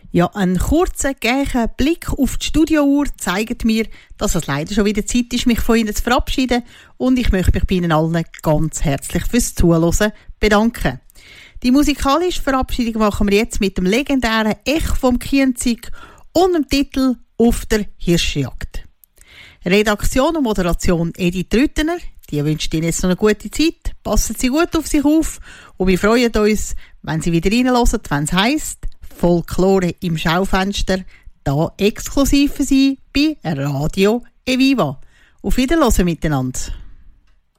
Ja, ein kurzer, gleicher Blick auf die Studiouhr zeigt mir, dass es leider schon wieder Zeit ist, mich von Ihnen zu verabschieden. Und ich möchte mich bei Ihnen allen ganz herzlich fürs Zuhören bedanken. Die musikalische Verabschiedung machen wir jetzt mit dem legendären Ech vom Kienzig und dem Titel «Auf der Hirschjagd». Redaktion und Moderation Edith Rüttener. Die wünscht Ihnen jetzt noch eine gute Zeit. Passen Sie gut auf sich auf und wir freuen uns, wenn Sie wieder reinhören, wenn es heisst «Folklore im Schaufenster», da exklusiv für Sie bei Radio Eviva. Auf Wiederhören miteinander.